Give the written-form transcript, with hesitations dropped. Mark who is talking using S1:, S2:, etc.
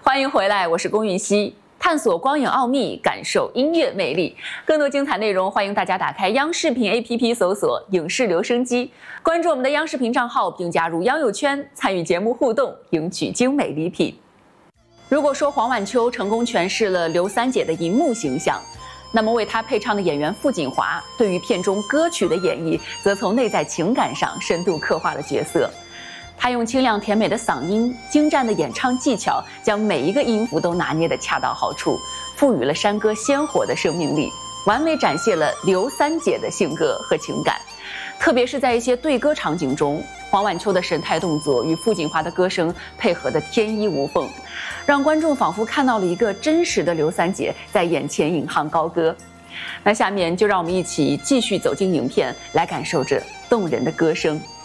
S1: 欢迎回来，我是龚玉熙，探索光影奥秘，感受音乐魅力。更多精彩内容，欢迎大家打开央视频 APP 搜索“影视留声机”，关注我们的央视频账号，并加入央友圈，参与节目互动，赢取精美礼品。如果说黄婉秋成功诠释了刘三姐的银幕形象，那么为她配唱的演员傅锦华对于片中歌曲的演绎，则从内在情感上深度刻画了角色。他用清亮甜美的嗓音、精湛的演唱技巧，将每一个音符都拿捏得恰到好处，赋予了山歌鲜活的生命力，完美展现了刘三姐的性格和情感。特别是在一些对歌场景中，黄婉秋的神态动作与傅锦华的歌声配合得天衣无缝，让观众仿佛看到了一个真实的刘三姐在眼前引吭高歌。那下面就让我们一起继续走进影片，来感受这动人的歌声。